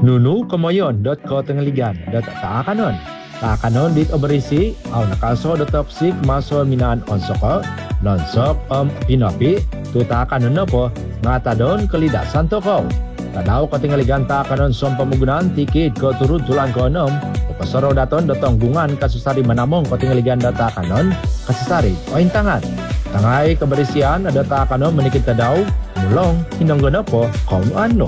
Nunu kemoyon.ko tengeligan.taakanon. Taakanon dit oberisi au nakaso topsik maso minaan onsoko nonsok pinopi tu taakanon po ngatadon kelidasan toko. Tadau ko tengeligan taakanon som pemunggunaan tikit ko turun tulang ko enom. Pesoro daton dotong bungan kasusari menamong ko tengeligan data kanon kasusari oin tangan. Tangai keberisian ada taakanon menikit tadau mulong hinong gonopo kaum ano.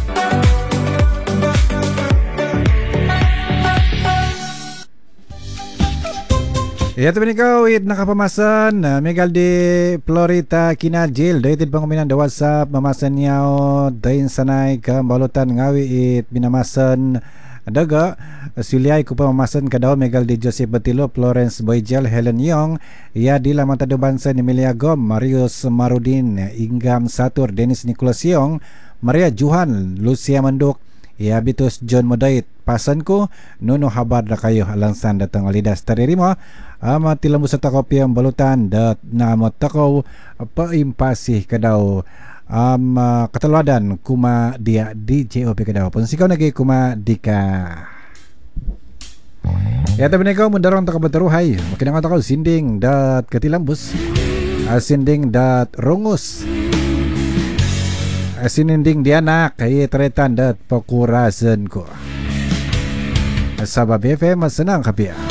Ya teman kau nakapamasan Megal di Florida Kinajil Daitin panguminan da WhatsApp mamasan niyaw dain sanay ka balutan ngawi it binamasan daga suliay ko pamamasan kadaw Megal di Joseph Batilo Florence Boyjel Helen Yong ya di laman tado bansa ni Emilia Gom Marius Marudin Inggam Satur Dennis Nicholas Yong Maria Juhan Lucia Manduk ya bitus John Modait pasan ko nuno habar da kayo alangsan datang alidas taririmo ama tilambu sa takopi ang balutan dat namot takaw paimpasih kadaw kataladan kuma dia DJOP kadaw pun sikaw nagi kuma dika ya tabi nikaw mundarong takabateruhay makinang takaw sinding dat katilambus sinding dat rungus sininding dianak kay tretan dat pakurasan ko Sabab FM senang kapia.